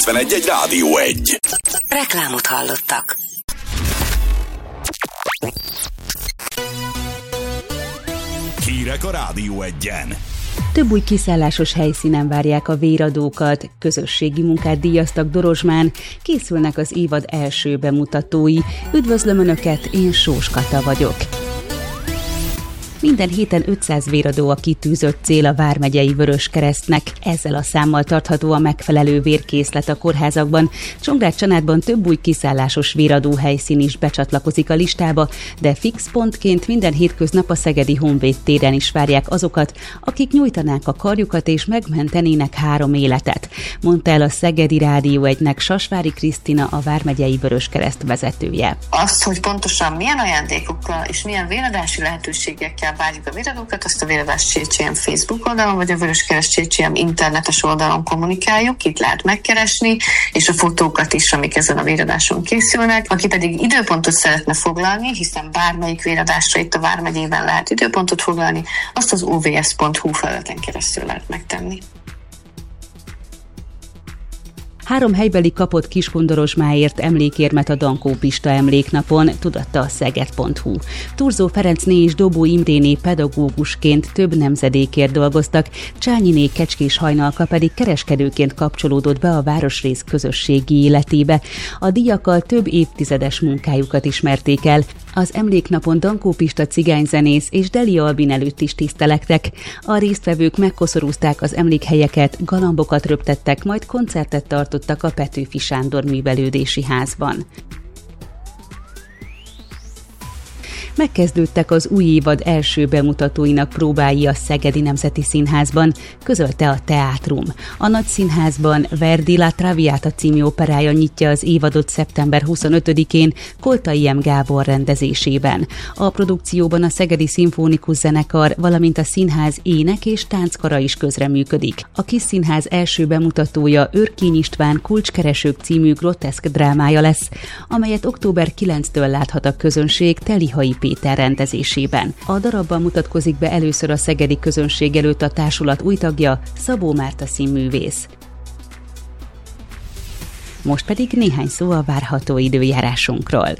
91.1 Rádió 1. Reklámot hallottak. Hírek a Rádió 1-en. Több új kiszállásos helyszínen várják a véradókat, közösségi munkát díjaztak Dorozsmán, készülnek az évad első bemutatói. Üdvözlöm Önöket, én Sós Kata vagyok. Minden héten 500 véradó a kitűzött cél a Vármegyei Vöröskeresztnek. Ezzel a számmal tartható a megfelelő vérkészlet a kórházakban. Csongrád-Csanádban több új kiszállásos véradó helyszín is becsatlakozik a listába, de fix pontként minden hétköznap a Szegedi Honvéd téren is várják azokat, akik nyújtanák a karjukat és megmentenének 3 életet, mondta el a Szegedi Rádió 1-nek Sasvári Krisztina, a Vármegyei Vöröskereszt vezetője. Azt, hogy pontosan milyen ajándékokkal és milyen véradási lehetőségekkel várjuk a véradókat, azt a Véradás CCM Facebook oldalon, vagy a Vöröskereszt CCM internetes oldalon kommunikáljuk, itt lehet megkeresni, és a fotókat is, amik ezen a véradáson készülnek. Aki pedig időpontot szeretne foglalni, hiszen bármelyik véradásra itt a Vármegyében lehet időpontot foglalni, azt az ovs.hu felületen keresztül lehet megtenni. 3 helybeli kapott Kiskun-Dorozsmáért emlékérmet a Dankó Pista emléknapon, tudatta a szeged.hu. Turzó Ferencné és Dobó Imréné pedagógusként több nemzedékért dolgoztak, Csányiné Kecskés Hajnalka pedig kereskedőként kapcsolódott be a városrész közösségi életébe. A díjakkal több évtizedes munkájukat ismerték el. Az emléknapon Dankó Pista cigányzenész és Deli Albin előtt is tisztelektek. A résztvevők megkoszorúzták az emlékhelyeket, galambokat röptettek, majd koncertet tartottak a Petőfi Sándor Művelődési Házban. Megkezdődtek az új évad első bemutatóinak próbái a Szegedi Nemzeti Színházban, közölte a Teátrum. A Nagyszínházban Verdi La Traviata című operája nyitja az évadot szeptember 25-én Koltai M. Gábor rendezésében. A produkcióban a Szegedi Szimfonikus Zenekar, valamint a színház ének- és tánckara is közreműködik. A Kis Színház első bemutatója Őrkény István Kulcskeresők című groteszk drámája lesz, amelyet október 9-től láthat a közönség Telihai Péter rendezésében. A darabban mutatkozik be először a szegedi közönség előtt a társulat új tagja, Szabó Márta színművész. Most pedig néhány szó a várható időjárásunkról.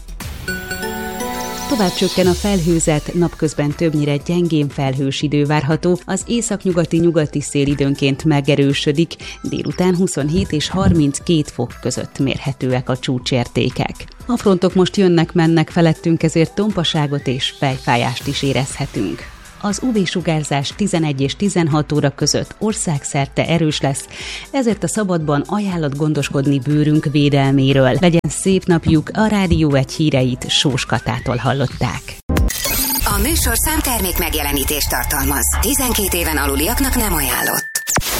Tovább csökken a felhőzet, napközben többnyire gyengén felhős idő várható, az északnyugati szél időnként megerősödik, délután 27 és 32 fok között mérhetőek a csúcsértékek. A frontok most jönnek-mennek felettünk, ezért tompaságot és fejfájást is érezhetünk. Az UV-sugárzás 11 és 16 óra között országszerte erős lesz, ezért a szabadban ajánlott gondoskodni bőrünk védelméről. Legyen szép napjuk, a Rádió 1 híreit Sós Katától hallották. A műsorszám termék megjelenítést tartalmaz. 12 éven aluliaknak nem ajánlott.